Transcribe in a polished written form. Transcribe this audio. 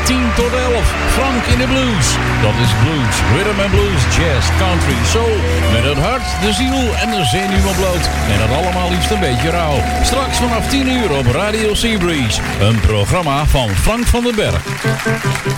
10 tot 11. Frank in de blues. Dat is blues, rhythm and blues, jazz, country, soul. Met het hart, de ziel en de zenuwen bloot. En dat allemaal liefst een beetje rauw. Straks vanaf 10 uur op Radio Seabreeze. Een programma van Frank van den Berg.